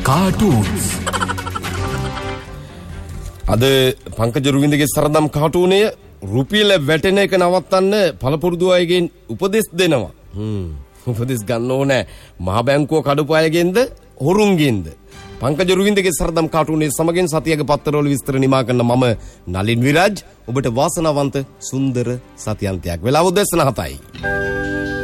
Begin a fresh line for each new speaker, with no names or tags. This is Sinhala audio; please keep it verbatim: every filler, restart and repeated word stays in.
කාටූන්ස්.
අද පංකජ රුවින්දගේ සරදම් කාටූනය රුපියල වැටෙන එක නවත්තන්න පළපුරුදු අයගෙන් උපදෙස් දෙනවා. හ්ම් උපදෙස් ගන්න ඕනේ මහ බැංකුව කඩපු අයගෙන්ද හොරුන්ගෙන්ද. පංකජ රුවින්දගේ සරදම් කාටූනේ සමගින් සතියක පත්තරවල විස්තර නිමා කරන මම නලින් විරාජ් ඔබට වාසනාවන්ත සුන්දර සතියන්තයක්. වෙලාව උදැසන හතයි.